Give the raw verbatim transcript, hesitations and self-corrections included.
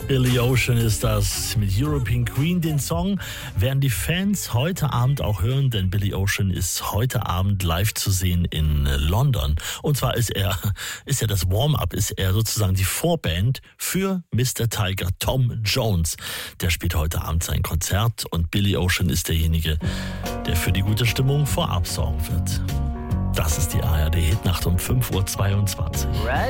Billy Ocean ist das mit European Queen. Den Song werden die Fans heute Abend auch hören, denn Billy Ocean ist heute Abend live zu sehen in London. Und zwar ist er, ist er das Warm-up, ist er sozusagen die Vorband für Mister Tiger, Tom Jones. Der spielt heute Abend sein Konzert und Billy Ocean ist derjenige, der für die gute Stimmung vorab sorgen wird. Das ist die A R D Hitnacht um fünf Uhr zweiundzwanzig.